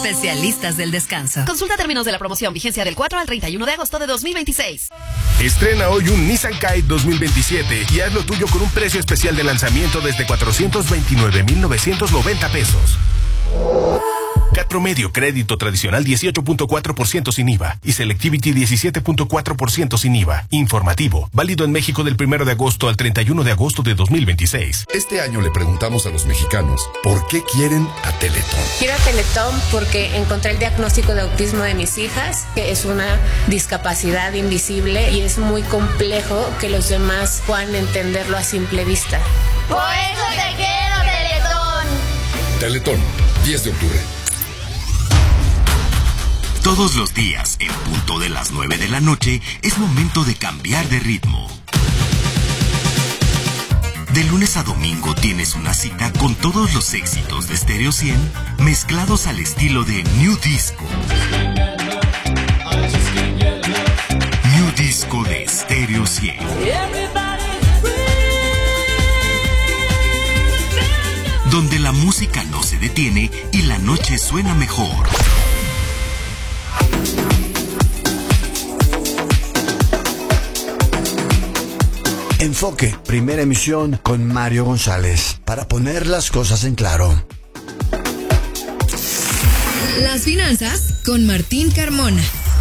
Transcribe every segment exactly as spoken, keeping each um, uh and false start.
especialistas del descanso. Consulta términos de la promoción, vigencia del cuatro al treinta y uno de agosto de dos mil veintiséis. Estrena hoy un Nissan Kite dos mil veintisiete y haz lo tuyo con un precio especial de lanzamiento desde cuatrocientos veintinueve mil novecientos noventa pesos. Cat Promedio, crédito tradicional dieciocho punto cuatro por ciento sin I V A y Selectivity diecisiete punto cuatro por ciento sin I V A. Informativo, válido en México del primero de agosto al treinta y uno de agosto de dos mil veintiséis. Este año le preguntamos a los mexicanos por qué quieren a Teletón. Quiero a Teletón porque encontré el diagnóstico de autismo de mis hijas, que es una discapacidad invisible y es muy complejo que los demás puedan entenderlo a simple vista. Por eso te quiero, Teletón. Teletón, diez de octubre. Todos los días, en punto de las nueve de la noche, es momento de cambiar de ritmo. De lunes a domingo tienes una cita con todos los éxitos de Stereo cien, mezclados al estilo de New Disco. New Disco de Stereo cien. Donde la música no se detiene y la noche suena mejor. Enfoque, primera emisión con Mario González, para poner las cosas en claro. Las finanzas con Martín Carmona.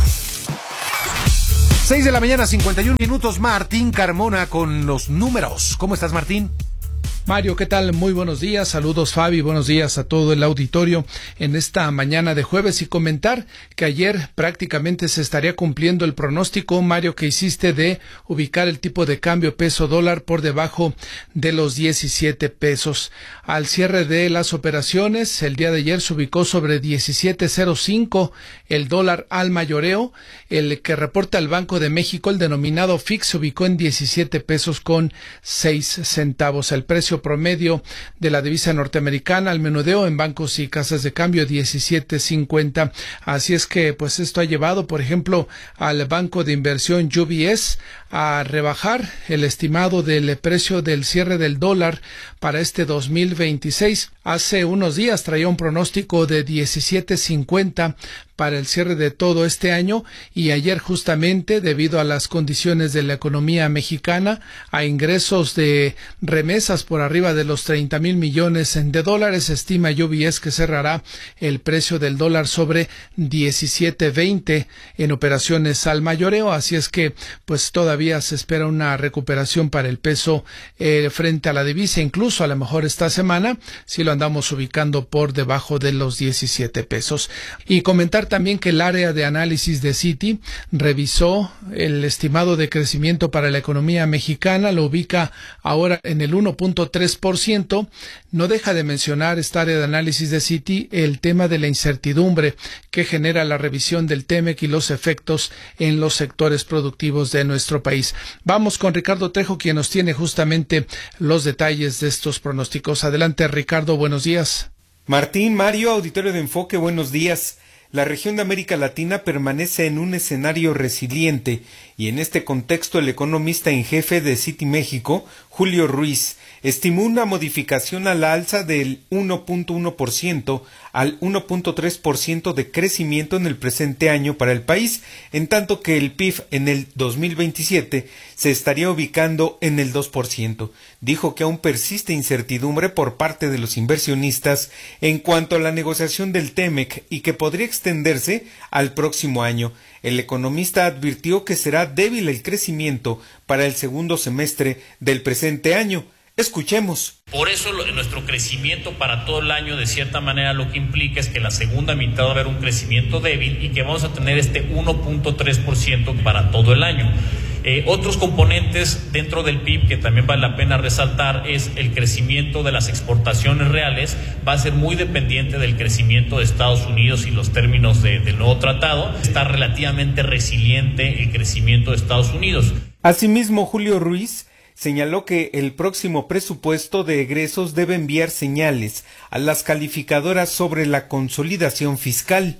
seis de la mañana, cincuenta y un minutos, Martín Carmona con los números. ¿Cómo estás, Martín? Mario, ¿qué tal? Muy buenos días, saludos Fabi, buenos días a todo el auditorio en esta mañana de jueves y comentar que ayer prácticamente se estaría cumpliendo el pronóstico, Mario, que hiciste de ubicar el tipo de cambio peso dólar por debajo de los diecisiete pesos. Al cierre de las operaciones, el día de ayer se ubicó sobre diecisiete cero cinco el dólar al mayoreo, el que reporta el Banco de México, el denominado F I X, se ubicó en diecisiete pesos con seis centavos. El precio promedio de la divisa norteamericana al menudeo en bancos y casas de cambio diecisiete cincuenta. Así es que pues esto ha llevado, por ejemplo, al banco de inversión U B S a rebajar el estimado del precio del cierre del dólar para este dos mil veintiséis. Hace unos días traía un pronóstico de diecisiete cincuenta para el cierre de todo este año y ayer justamente, debido a las condiciones de la economía mexicana, a ingresos de remesas por arriba de los treinta mil millones de dólares, estima U B S que cerrará el precio del dólar sobre diecisiete veinte en operaciones al mayoreo. Así es que pues todavía se espera una recuperación para el peso eh, frente a la divisa, incluso a lo mejor esta semana si lo andamos ubicando por debajo de los diecisiete pesos. Y comentar también que el área de análisis de Citi revisó el estimado de crecimiento para la economía mexicana, lo ubica ahora en el uno punto tres por ciento. No deja de mencionar esta área de análisis de Citi el tema de la incertidumbre que genera la revisión del TEMEC y los efectos en los sectores productivos de nuestro país. Vamos con Ricardo Trejo, quien nos tiene justamente los detalles de estos pronósticos. Adelante, Ricardo, buenos días. Martín, Mario, auditorio de Enfoque, buenos días. La región de América Latina permanece en un escenario resiliente y en este contexto el economista en jefe de Citi México, Julio Ruiz, estimó una modificación a la alza del uno punto uno por ciento al uno punto tres por ciento de crecimiento en el presente año para el país, en tanto que el P I B en el dos mil veintisiete se estaría ubicando en el dos por ciento. Dijo que aún persiste incertidumbre por parte de los inversionistas en cuanto a la negociación del TEMEC y que podría extenderse al próximo año. El economista advirtió que será débil el crecimiento para el segundo semestre del presente año. Escuchemos. Por eso lo, nuestro crecimiento para todo el año, de cierta manera, lo que implica es que la segunda mitad va a haber un crecimiento débil y que vamos a tener este uno punto tres por ciento para todo el año. Eh, otros componentes dentro del P I B que también vale la pena resaltar es el crecimiento de las exportaciones reales. Va a ser muy dependiente del crecimiento de Estados Unidos y los términos de, del nuevo tratado. Está relativamente resiliente el crecimiento de Estados Unidos. Asimismo, Julio Ruiz señaló que el próximo presupuesto de egresos debe enviar señales a las calificadoras sobre la consolidación fiscal.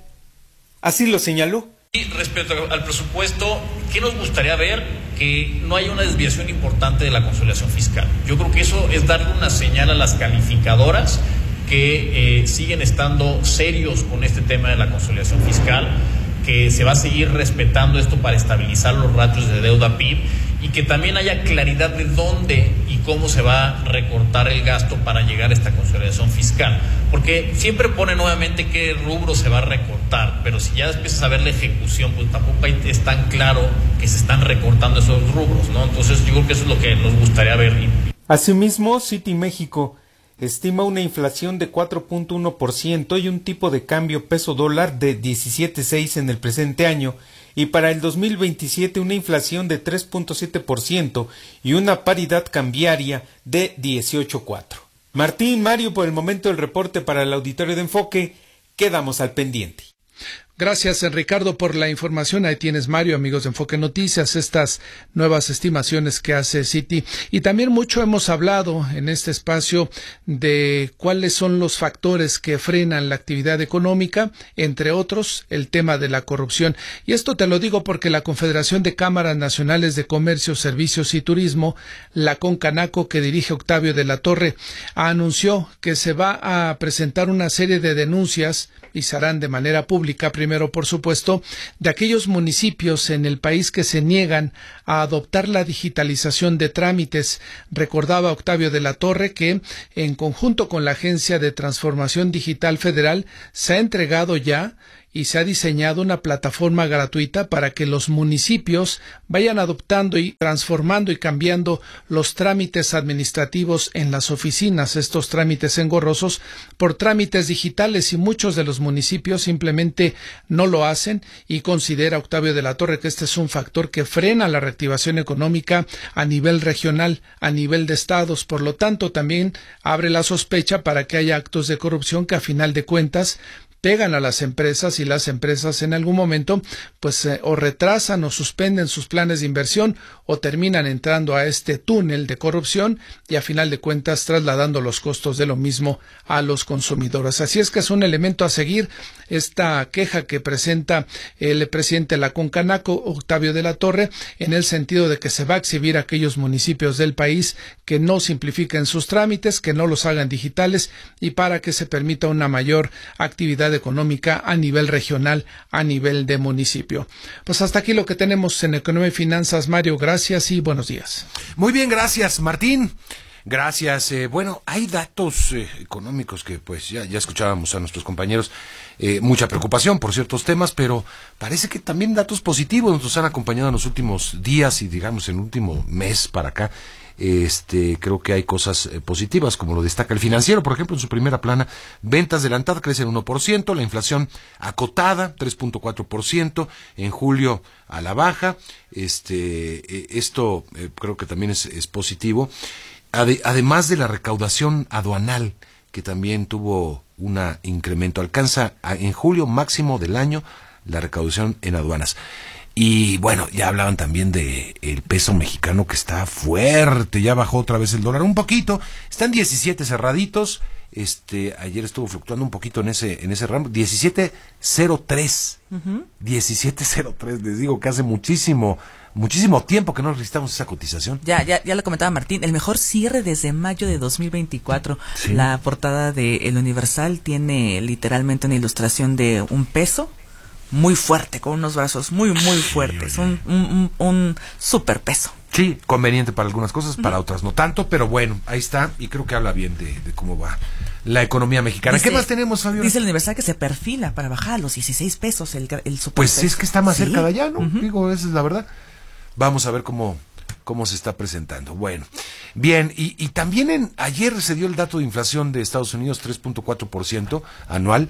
Así lo señaló. Y respecto al presupuesto, ¿qué nos gustaría ver? Que no haya una desviación importante de la consolidación fiscal. Yo creo que eso es darle una señal a las calificadoras que eh, siguen estando serios con este tema de la consolidación fiscal, que se va a seguir respetando esto para estabilizar los ratios de deuda P I B y que también haya claridad de dónde y cómo se va a recortar el gasto para llegar a esta consolidación fiscal. Porque siempre pone nuevamente qué rubro se va a recortar, pero si ya empiezas a ver la ejecución, pues tampoco es tan claro que se están recortando esos rubros, ¿no? Entonces yo creo que eso es lo que nos gustaría ver. Asimismo, Citi México estima una inflación de cuatro punto uno por ciento y un tipo de cambio peso dólar de diecisiete punto seis en el presente año, y para el dos mil veintisiete una inflación de tres punto siete por ciento y una paridad cambiaria de dieciocho punto cuatro por ciento. Martín, Mario, por el momento el reporte para el auditorio de Enfoque. Quedamos al pendiente. Gracias, Ricardo, por la información. Ahí tienes, Mario, amigos de Enfoque Noticias, estas nuevas estimaciones que hace Citi. Y también mucho hemos hablado en este espacio de cuáles son los factores que frenan la actividad económica, entre otros, el tema de la corrupción. Y esto te lo digo porque la Confederación de Cámaras Nacionales de Comercio, Servicios y Turismo, la CONCANACO, que dirige Octavio de la Torre, anunció que se va a presentar una serie de denuncias y se harán de manera pública, primero por supuesto, de aquellos municipios en el país que se niegan a adoptar la digitalización de trámites. Recordaba Octavio de la Torre que, en conjunto con la Agencia de Transformación Digital Federal, se ha entregado ya y se ha diseñado una plataforma gratuita para que los municipios vayan adoptando y transformando y cambiando los trámites administrativos en las oficinas, estos trámites engorrosos, por trámites digitales, y muchos de los municipios simplemente no lo hacen, y considera Octavio de la Torre que este es un factor que frena la reactivación económica a nivel regional, a nivel de estados. Por lo tanto, también abre la sospecha para que haya actos de corrupción que, a final de cuentas, pegan a las empresas, y las empresas en algún momento pues eh, o retrasan o suspenden sus planes de inversión o terminan entrando a este túnel de corrupción y, a final de cuentas, trasladando los costos de lo mismo a los consumidores. Así es que es un elemento a seguir esta queja que presenta el presidente de la CONCANACO, Octavio de la Torre, en el sentido de que se va a exhibir a aquellos municipios del país que no simplifiquen sus trámites, que no los hagan digitales, y para que se permita una mayor actividad económica a nivel regional, a nivel de municipio. Pues hasta aquí lo que tenemos en Economía y Finanzas. Mario, gracias y buenos días. Muy bien, gracias, Martín. Gracias. Eh, bueno, hay datos eh, económicos que pues ya, ya escuchábamos a nuestros compañeros, eh, mucha preocupación por ciertos temas, pero parece que también datos positivos nos han acompañado en los últimos días y, digamos, en el último mes para acá. Este, creo que hay cosas eh, positivas, como lo destaca el Financiero, por ejemplo, en su primera plana: ventas adelantadas crecen uno por ciento, la inflación acotada tres punto cuatro por ciento, en julio a la baja. Este, eh, esto eh, creo que también es, es positivo. Ade, además de la recaudación aduanal, que también tuvo un incremento, alcanza a, en julio máximo del año la recaudación en aduanas. Y bueno, ya hablaban también de el peso mexicano, que está fuerte, ya bajó otra vez el dólar un poquito, están diecisiete cerraditos. Este, ayer estuvo fluctuando un poquito en ese en ese rango, diecisiete cero tres. Uh-huh. diecisiete cero tres, les digo que hace muchísimo muchísimo tiempo que no registramos esa cotización. Ya ya ya lo comentaba Martín, el mejor cierre desde mayo de dos mil veinticuatro. Sí. La portada de El Universal tiene literalmente una ilustración de un peso muy fuerte, con unos brazos muy, muy fuertes, sí, un, un, un, un super peso. Sí, conveniente para algunas cosas, para uh-huh. otras no tanto, pero bueno, ahí está, y creo que habla bien de, de cómo va la economía mexicana. Dice, ¿qué más tenemos, Fabio? Dice el Universal que se perfila para bajar a los dieciséis pesos el, el super Pues peso. Es que está más ¿Sí? cerca de allá, ¿no? Uh-huh. Digo, esa es la verdad. Vamos a ver cómo... cómo se está presentando. Bueno, bien, y, y también en, ayer se dio el dato de inflación de Estados Unidos, tres punto cuatro por ciento anual,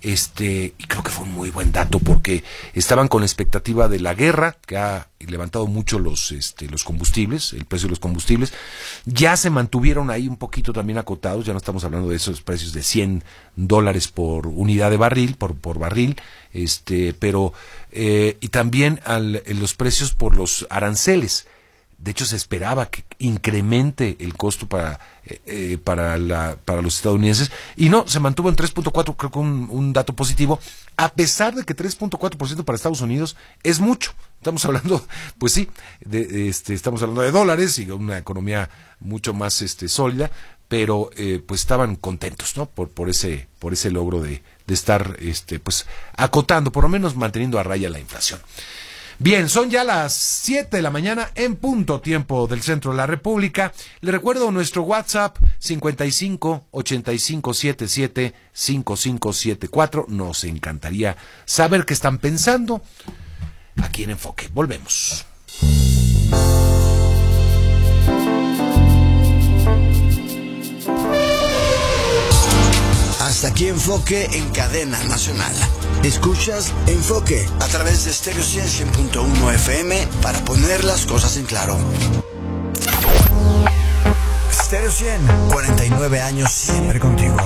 este, y creo que fue un muy buen dato porque estaban con la expectativa de la guerra, que ha levantado mucho los, este, los combustibles, el precio de los combustibles. Ya se mantuvieron ahí un poquito también acotados, ya no estamos hablando de esos precios de cien dólares por unidad de barril, por, por barril, este, pero, eh, y también al, los precios por los aranceles. De hecho, se esperaba que incremente el costo para eh, para la para los estadounidenses, y no, se mantuvo en tres punto cuatro, creo que un, un dato positivo, a pesar de que tres punto cuatro por ciento para Estados Unidos es mucho. Estamos hablando, pues sí, de, de este estamos hablando de dólares y una economía mucho más este sólida, pero eh, pues estaban contentos, ¿no? Por, por ese, por ese logro de, de estar, este, pues, acotando, por lo menos manteniendo a raya la inflación. Bien, son ya las siete de la mañana en punto, tiempo del centro de la República. Le recuerdo nuestro WhatsApp cincuenta y cinco, ochenta y cinco, setenta y siete, cincuenta y cinco setenta y cuatro. Nos encantaría saber qué están pensando aquí en Enfoque. Volvemos. Hasta aquí Enfoque en cadena nacional. Escuchas Enfoque a través de Stereo cien punto uno F M para poner las cosas en claro. Stereo cien, cuarenta y nueve años siempre contigo.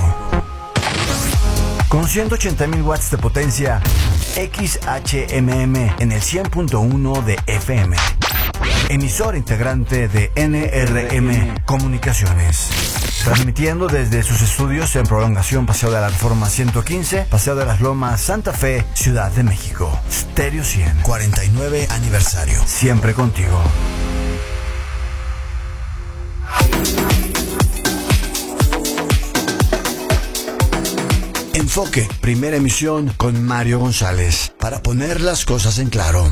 Con ciento ochenta mil watts de potencia, X H M M en el cien punto uno de F M. Emisor integrante de N R M Comunicaciones. Transmitiendo desde sus estudios en Prolongación Paseo de la Reforma ciento quince, Paseo de las Lomas, Santa Fe, Ciudad de México. Stereo cien, cuarenta y nueve aniversario. Siempre contigo. Enfoque, primera emisión con Mario González, para poner las cosas en claro.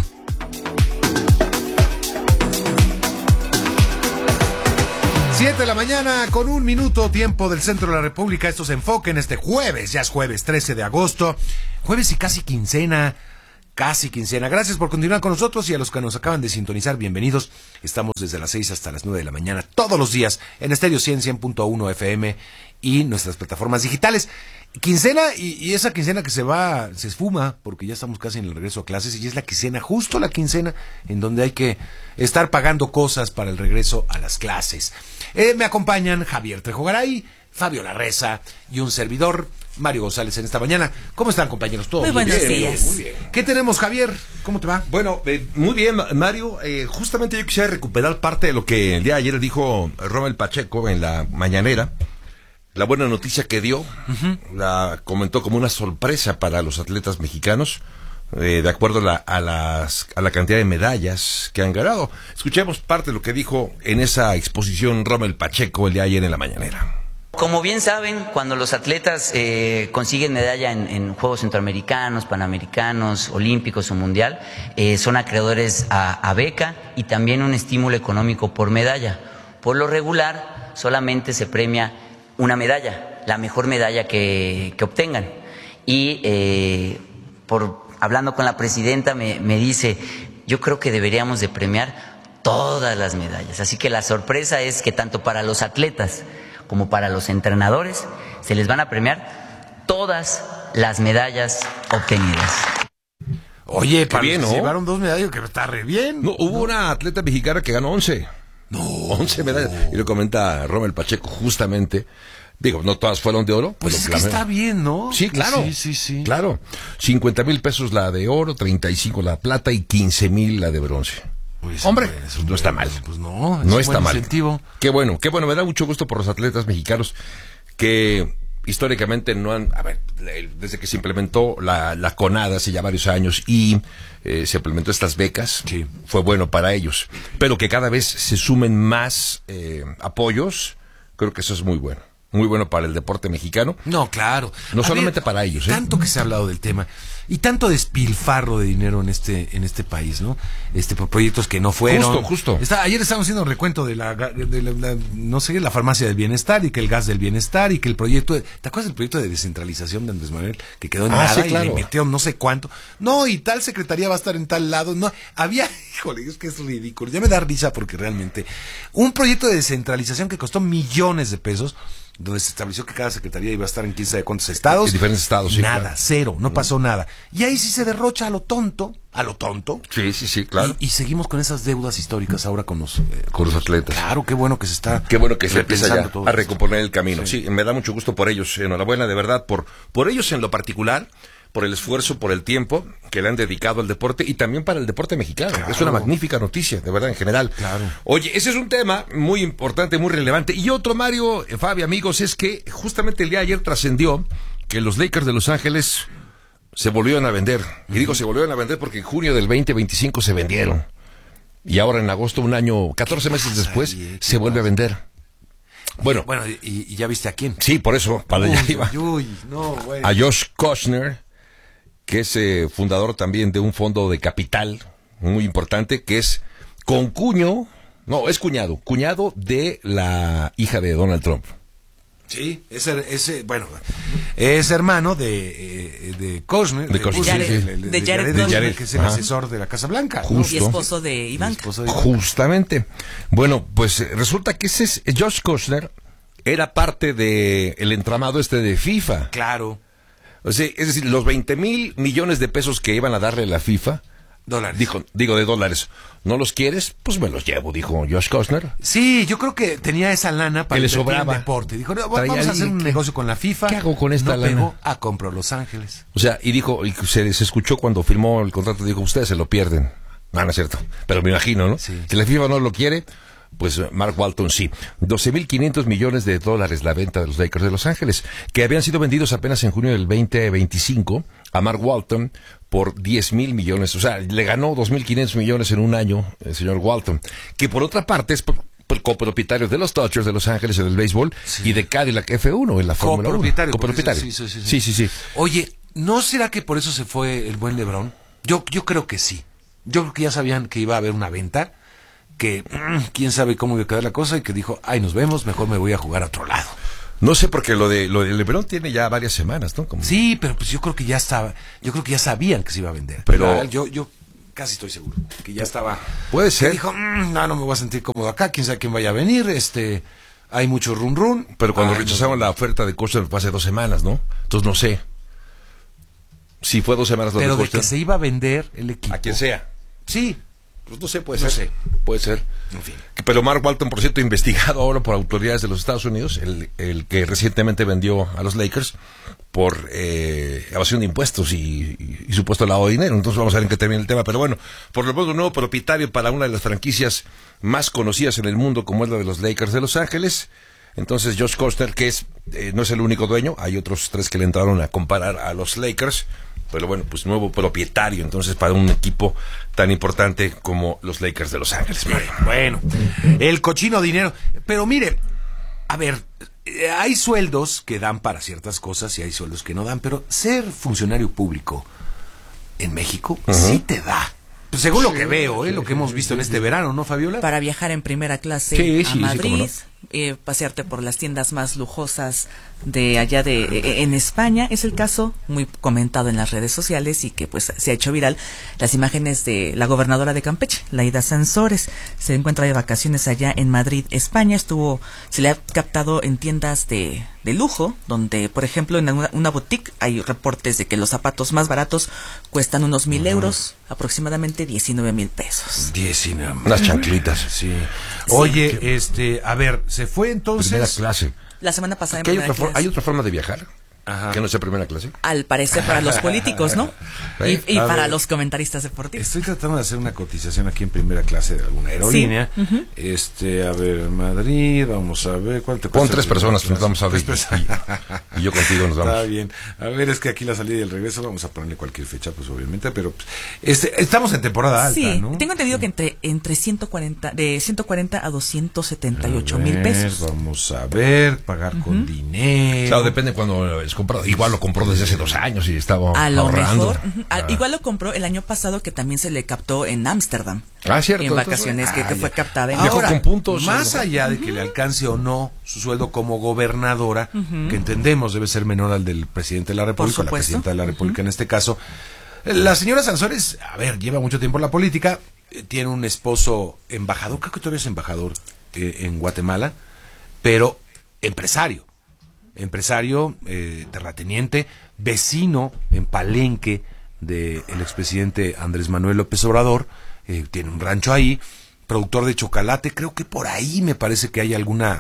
Siete de la mañana con un minuto, tiempo del centro de la República. Esto es Enfoque en este jueves, ya es jueves trece de agosto, jueves y casi quincena, casi quincena. Gracias por continuar con nosotros y a los que nos acaban de sintonizar, bienvenidos. Estamos desde las seis hasta las nueve de la mañana, todos los días, en Stereo cien, cien punto uno F M y nuestras plataformas digitales. Quincena y, y esa quincena que se va, se esfuma, porque ya estamos casi en el regreso a clases y es la quincena, justo la quincena en donde hay que estar pagando cosas para el regreso a las clases. Eh, me acompañan Javier Trejo Garay, Fabio Larreza y un servidor, Mario González, en esta mañana. ¿Cómo están, compañeros? ¿Todo muy bien? buenos Bien, días. Muy bien. ¿Qué tenemos, Javier? ¿Cómo te va? Bueno, eh, muy bien, Mario. Eh, justamente yo quisiera recuperar parte de lo que el día de ayer dijo Rommel Pacheco en la mañanera. La buena noticia que dio, uh-huh. la comentó como una sorpresa para los atletas mexicanos, eh, de acuerdo a la, a, las, a la cantidad de medallas que han ganado. Escuchemos parte de lo que dijo en esa exposición Rommel Pacheco el día de ayer en la mañanera. Como bien saben, cuando los atletas eh, consiguen medalla en, en Juegos Centroamericanos, Panamericanos, Olímpicos o Mundial, eh, son acreedores a, a beca y también un estímulo económico por medalla. Por lo regular, solamente se premia una medalla, la mejor medalla que, que obtengan. Y eh, por hablando con la presidenta me, me dice, yo creo que deberíamos de premiar todas las medallas. Así que la sorpresa es que tanto para los atletas como para los entrenadores se les van a premiar todas las medallas obtenidas. Oye, para bien, ¿no? Llevaron dos medallas, que está re bien. No, hubo una atleta mexicana que ganó once. No. once medallas. Y lo comenta Rommel Pacheco justamente. Digo, no todas fueron de oro. Pues es que está bien, ¿no? Sí, claro. Sí, sí, sí. Claro. cincuenta mil pesos la de oro, treinta y cinco la plata y quince mil la de bronce. Pues, Hombre, pues, no está mal. Pues no, no está mal. Incentivo. Qué bueno, qué bueno. Me da mucho gusto por los atletas mexicanos que históricamente no han, a ver, desde que se implementó la, la CONADE hace ya varios años y eh, se implementó estas becas, sí. Fue bueno para ellos, pero que cada vez se sumen más eh, apoyos, creo que eso es muy bueno. Muy bueno para el deporte mexicano. No, claro. No a solamente ver, para ellos, ¿eh? Tanto que se ha hablado del tema y tanto despilfarro de dinero en este en este país, ¿no? Este por proyectos que no fueron. Justo, justo. Está, ayer estábamos haciendo un recuento de la, de la, la no sé, la farmacia del bienestar y que el gas del bienestar y que el proyecto, de, ¿te acuerdas del proyecto de descentralización de Andrés Manuel que quedó en ah, nada sí, claro. y le metió no sé cuánto? No, y tal secretaría va a estar en tal lado. No, había, híjole, es que es ridículo. Ya me da risa porque realmente un proyecto de descentralización que costó millones de pesos, donde se estableció que cada secretaría iba a estar en quién sabe cuántos estados. En diferentes estados, sí. Nada, claro. Cero, no pasó nada. Y ahí sí se derrocha a lo tonto, a lo tonto. Sí, sí, sí, claro. Y, y seguimos con esas deudas históricas ahora con los... Eh, con los atletas. Claro, qué bueno que se está... Qué bueno que se empieza ya a recomponer el camino. Sí. sí, me da mucho gusto por ellos. Enhorabuena, de verdad, por, por ellos en lo particular, por el esfuerzo, por el tiempo que le han dedicado al deporte y también para el deporte mexicano. Claro. Es una magnífica noticia, de verdad, en general. Claro. Oye, ese es un tema muy importante, muy relevante. Y otro, Mario, Fabi, amigos, es que justamente el día de ayer trascendió que los Lakers de Los Ángeles se volvieron a vender. Y digo se volvieron a vender porque en junio del veinte veinticinco se vendieron. Y ahora en agosto, un año, catorce meses después, se vuelve a vender. Bueno, bueno y, y ya viste a quién. Sí, por eso, para allá uy, iba. Uy, no, güey. A Josh Kushner, que es eh, fundador también de un fondo de capital muy importante, que es concuño, no, es cuñado, cuñado de la hija de Donald Trump. Sí, ese, ese, bueno, es hermano de, de Kushner, de, de, de, Jared, de, de, de Jared, de Jared, que es el Ajá. asesor de la Casa Blanca. Justo. Y esposo de Ivanka. Esposo de Ivanka. Justamente. Bueno, pues resulta que ese es, Josh Kushner era parte de el entramado este de FIFA. Claro. O sea, es decir, los veinte mil millones de pesos que iban a darle la FIFA. Dólares. Dijo, digo, de dólares. ¿No los quieres? Pues me los llevo, dijo Josh Kushner. Sí, yo creo que tenía esa lana para que le sobraba el deporte. Dijo, no, vamos a hacer un negocio con la FIFA. ¿Qué hago con esta no lana? Pegó, ah, compro Los Ángeles. O sea, y dijo, y se, se escuchó cuando firmó el contrato, dijo, ustedes se lo pierden. No, no es cierto. Pero me imagino, ¿no? Sí. Si la FIFA no lo quiere, pues Mark Walton sí. doce mil quinientos millones de dólares la venta de los Lakers de Los Ángeles, que habían sido vendidos apenas en junio del veinte veinticinco a Mark Walton por diez mil millones. O sea, le ganó dos mil quinientos millones en un año el señor Walton, que por otra parte es por, por copropietario de los Dodgers de Los Ángeles en el béisbol sí. y de Cadillac F uno en la Fórmula uno. Copropietario. Sí sí sí, sí, sí, sí, sí. Oye, ¿no será que por eso se fue el buen LeBron? Yo, yo creo que sí. Yo creo que ya sabían que iba a haber una venta, que mmm, quién sabe cómo iba a quedar la cosa y que dijo, ay, nos vemos, mejor me voy a jugar a otro lado. No sé, porque lo de lo de LeBron tiene ya varias semanas, ¿no? Como... Sí, pero pues yo creo que ya estaba, yo creo que ya sabían que se iba a vender. Pero la, yo yo casi estoy seguro que ya estaba. Puede ser. Dijo, mmm, no, no me voy a sentir cómodo acá, quién sabe quién vaya a venir, este, hay mucho run run. Pero cuando ay, rechazaron no. la oferta de Kushner fue hace dos semanas, ¿no? Entonces no sé. Si fue dos semanas lo pero de de que se iba a vender el equipo. A quien sea. Sí. Pues no sé, puede no ser. Sé. Puede ser. En fin. Pero Mark Walton, por cierto, investigado ahora por autoridades de los Estados Unidos, el, el que recientemente vendió a los Lakers por eh, evasión de impuestos y, y, y supuesto lavado de dinero. Entonces vamos a ver en qué termina el tema. Pero bueno, por lo menos un nuevo propietario para una de las franquicias más conocidas en el mundo, como es la de los Lakers de Los Ángeles. Entonces Josh Kushner, que es eh, no es el único dueño, hay otros tres que le entraron a comparar a los Lakers. Pero bueno, pues nuevo propietario, entonces, para un equipo tan importante como los Lakers de Los Ángeles. Bueno, el cochino dinero. Pero mire, a ver, hay sueldos que dan para ciertas cosas y hay sueldos que no dan, pero ser funcionario público en México uh-huh. sí te da. Pues según sí, lo que veo, ¿eh? Sí, lo que hemos visto sí, en este sí. verano, ¿no, Fabiola? Para viajar en primera clase sí, a sí, Madrid, sí, eh, pasearte por las tiendas más lujosas de allá de eh, en España. Es el caso muy comentado en las redes sociales y que pues se ha hecho viral las imágenes de la gobernadora de Campeche, Laida Sansores. Se encuentra de vacaciones allá en Madrid, España. Estuvo, se le ha captado en tiendas de, de lujo, donde por ejemplo en una, una boutique hay reportes de que los zapatos más baratos cuestan unos mil uh-huh. euros, aproximadamente diecinueve mil pesos. diecinueve. Unas chanclitas. Sí. Oye, sí. este, a ver, se fue entonces. Primera clase. La semana pasada en hay, primera otra clase. For- ¿Hay otra forma de viajar? Ajá. ¿Que no sea primera clase? Al parecer para los políticos, ¿no? y y para ver, los comentaristas deportivos. Estoy tratando de hacer una cotización aquí en primera clase de alguna aerolínea. Sí. Uh-huh. Este, a ver, Madrid, vamos a ver, ¿cuál te Con tres personas, nos vamos a ver. Y, y yo contigo nos vamos. Está bien. A ver, es que aquí la salida y el regreso, vamos a ponerle cualquier fecha, pues obviamente, pero este, estamos en temporada alta, sí, ¿no? Tengo entendido que entre entre ciento cuarenta, de ciento cuarenta a doscientos setenta y ocho mil pesos. Vamos a ver, pagar uh-huh. con dinero. Claro, depende cuando es comprado. Igual lo compró desde hace dos años y estaba a lo ahorrando. Mejor, uh-huh. ah. Igual lo compró el año pasado, que también se le captó en Ámsterdam. Ah, cierto. En vacaciones, entonces, que, ah, que fue captada en Ahora, con puntos. Más allá de que uh-huh. le alcance o no su sueldo como gobernadora, uh-huh. que entendemos debe ser menor al del presidente de la República, la presidenta de la República uh-huh. en este caso. La señora Sansores, a ver, lleva mucho tiempo en la política, eh, tiene un esposo embajador, creo que todavía es embajador eh, en Guatemala, pero empresario. Empresario, eh, terrateniente, vecino en Palenque del expresidente Andrés Manuel López Obrador, eh, tiene un rancho ahí, productor de chocolate, creo que por ahí me parece que hay alguna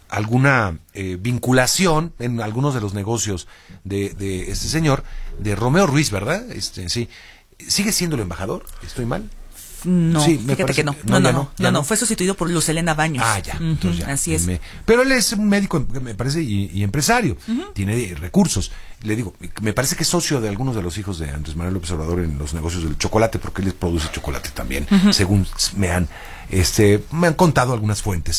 alguna eh, vinculación en algunos de los negocios de, de este señor, de Romeo Ruiz, ¿verdad? Este, sí. ¿Sigue siendo el embajador? ¿Estoy mal? No, sí, fíjate que no. No, no, no, no, no, no, fue sustituido por Luz Helena Baños. Ah, ya, uh-huh, entonces ya. Así es. Me, pero él es un médico, me parece, y, y empresario. Uh-huh. Tiene recursos. Le digo, me parece que es socio de algunos de los hijos de Andrés Manuel López Obrador en los negocios del chocolate, porque él les produce chocolate también, uh-huh. según me han, este, me han contado algunas fuentes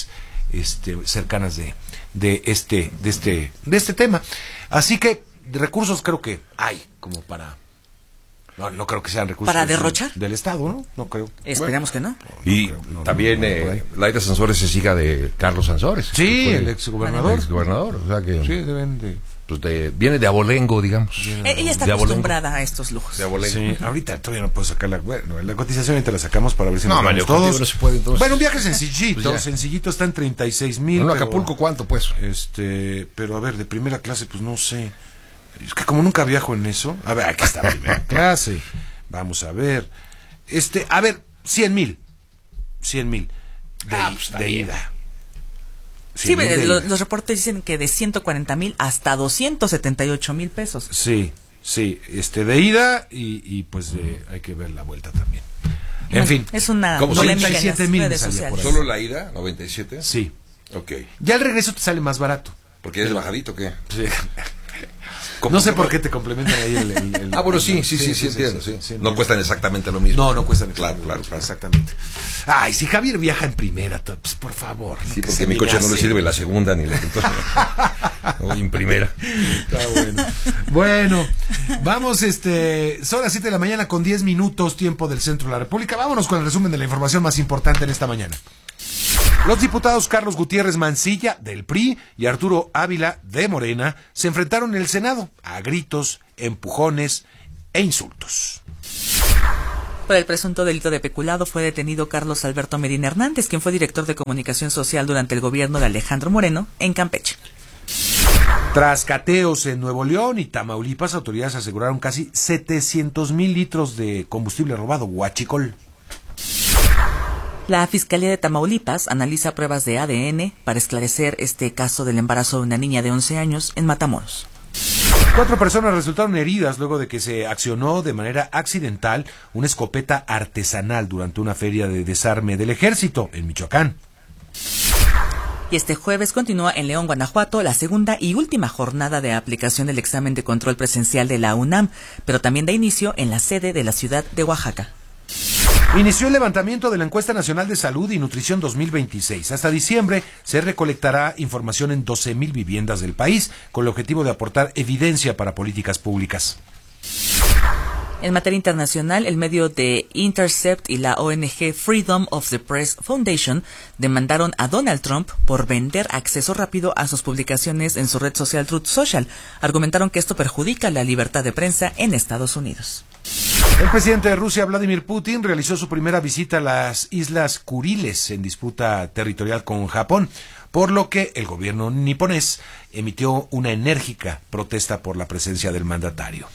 este, cercanas de, de este, de este, de este tema. Así que recursos creo que hay como para. No, no creo que sean recursos para derrochar del Estado, ¿no? No creo. Esperamos bueno, que no. Y no, no, también no, no, eh, Laida Sansores es hija de Carlos Sansores. Sí, el exgobernador. El exgobernador, o sea que sí, deben de, pues de viene de abolengo, digamos. Eh, ella está acostumbrada a estos lujos. De abolengo. Sí, ahorita todavía no puedo sacar la, bueno, la cotización ahorita la sacamos para ver si no, nos Mario, todos. No se puede, entonces. Bueno, un viaje sencillito, pues sencillito está en treinta y seis mil. Bueno, Acapulco, ¿cuánto pues? Este, pero a ver, de primera clase, pues no sé. Es que como nunca viajo en eso. A ver, aquí está primera clase. Vamos a ver. Este, a ver, cien mil. Cien mil. De, ah, pues de ida. Sí, de los, los reportes dicen que de ciento cuarenta mil hasta doscientos setenta y ocho mil pesos. Sí, sí, este, de ida y, y pues de, hay que ver la vuelta también. En bueno, fin. Es una noventa y siete mil ¿Solo la ida? ¿noventa y siete? Sí. Ok. Ya el regreso te sale más barato. Porque es bajadito, ¿qué? Sí. No sé por qué te complementan ahí el... el, el ah, bueno, sí, sí, sí, sí, sí, entiendo, sí, sí, sí, no cuestan exactamente lo mismo. No, no cuestan claro, claro, claro, exactamente. Ay, si Javier viaja en primera, pues por favor. Sí, porque mi coche no le sirve la segunda ni la... Entonces, voy en primera. Está bueno. Bueno, vamos, este, son las siete de la mañana con diez minutos, tiempo del centro de la República. Vámonos con el resumen de la información más importante en esta mañana. Los diputados Carlos Gutiérrez Mancilla, del P R I, y Arturo Ávila, de Morena, se enfrentaron en el Senado a gritos, empujones e insultos. Por el presunto delito de peculado fue detenido Carlos Alberto Medina Hernández, quien fue director de comunicación social durante el gobierno de Alejandro Moreno en Campeche. Tras cateos en Nuevo León y Tamaulipas, autoridades aseguraron casi setecientos mil litros de combustible robado, huachicol. La Fiscalía de Tamaulipas analiza pruebas de A D N para esclarecer este caso del embarazo de una niña de once años en Matamoros. Cuatro personas resultaron heridas luego de que se accionó de manera accidental una escopeta artesanal durante una feria de desarme del ejército en Michoacán. Y este jueves continúa en León, Guanajuato, la segunda y última jornada de aplicación del examen de control presencial de la UNAM, pero también da inicio en la sede de la ciudad de Oaxaca. Inició el levantamiento de la Encuesta Nacional de Salud y Nutrición dos mil veintiséis. Hasta diciembre se recolectará información en doce mil viviendas del país con el objetivo de aportar evidencia para políticas públicas. En materia internacional, el medio The Intercept y la O N G Freedom of the Press Foundation demandaron a Donald Trump por vender acceso rápido a sus publicaciones en su red social Truth Social. Argumentaron que esto perjudica la libertad de prensa en Estados Unidos. El presidente de Rusia, Vladimir Putin, realizó su primera visita a las Islas Kuriles en disputa territorial con Japón, por lo que el gobierno niponés emitió una enérgica protesta por la presencia del mandatario.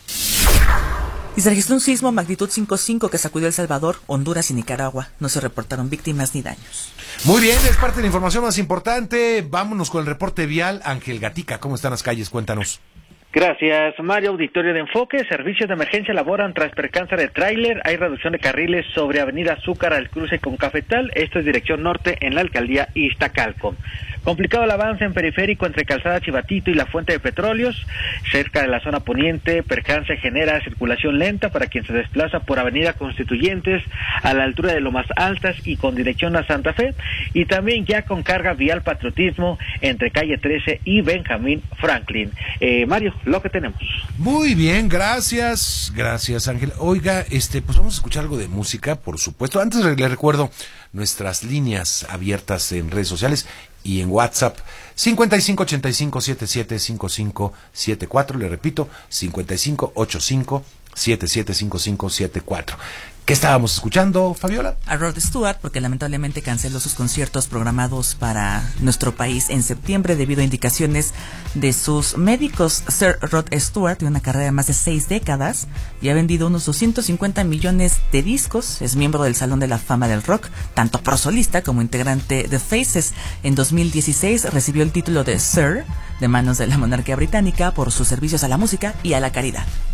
Y se registró un sismo magnitud cinco punto cinco que sacudió El Salvador, Honduras y Nicaragua. No se reportaron víctimas ni daños. Muy bien, es parte de la información más importante. Vámonos con el reporte vial. Ángel Gatica, ¿cómo están las calles? Cuéntanos. Gracias, Mario. Auditorio de Enfoque. Servicios de emergencia laboran tras percance de tráiler. Hay reducción de carriles sobre Avenida Azúcar al cruce con Cafetal. Esto es dirección norte en la alcaldía Iztacalco. Complicado el avance en periférico entre Calzada Chivatito y la Fuente de Petróleos. Cerca de la zona poniente, percance genera circulación lenta para quien se desplaza por Avenida Constituyentes a la altura de Lomas Altas y con dirección a Santa Fe. Y también ya con carga vial patriotismo entre calle trece y Benjamín Franklin. Eh, Mario, lo que tenemos. Muy bien, gracias. Gracias, Ángel. Oiga, este, pues vamos a escuchar algo de música, por supuesto. Antes le recuerdo nuestras líneas abiertas en redes sociales y en WhatsApp, cincuenta y cinco ochenta y cinco setenta y siete cincuenta y cinco setenta y cuatro, le repito, cincuenta y cinco ochenta y cinco setenta y siete cincuenta y cinco setenta y cuatro. ¿Qué estábamos escuchando, Fabiola? A Rod Stewart, porque lamentablemente canceló sus conciertos programados para nuestro país en septiembre debido a indicaciones de sus médicos. Sir Rod Stewart tiene una carrera de más de seis décadas y ha vendido unos doscientos cincuenta millones de discos. Es miembro del Salón de la Fama del Rock, tanto pro solista como integrante de Faces. En dos mil dieciséis recibió el título de Sir de manos de la monarquía británica por sus servicios a la música y a la caridad.